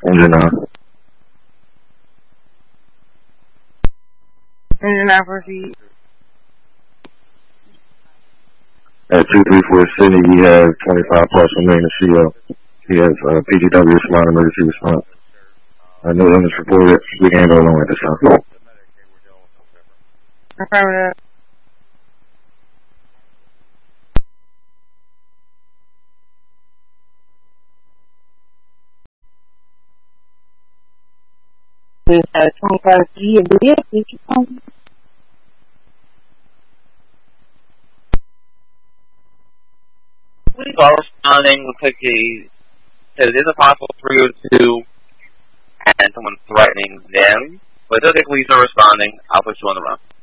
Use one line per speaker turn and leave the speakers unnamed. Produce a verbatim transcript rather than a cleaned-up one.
Engine on.
Engine on, proceed.
At two three four Sydney, he has twenty-five parts remaining to C L. He has uh, P G W respond, emergency response. Uh, no illness reported. We can't go along at this time.
Affirmative. This uh, twenty-five G and B S, please respond.
We are responding. Looks like he said it is a possible three oh two and someone threatening them. But it does look like police are responding. I'll put you on the run.